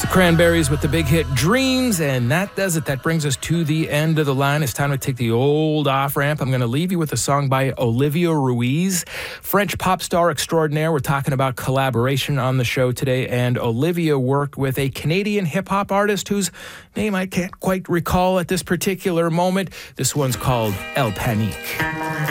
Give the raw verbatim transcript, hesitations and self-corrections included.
the Cranberries with the big hit Dreams, and that does it. That brings us to the end of the line. It's time to take the old off-ramp. I'm going to leave you with a song by Olivia Ruiz, French pop star extraordinaire. We're talking about collaboration on the show today, and Olivia worked with a Canadian hip-hop artist whose name I can't quite recall at this particular moment. This one's called El Panique.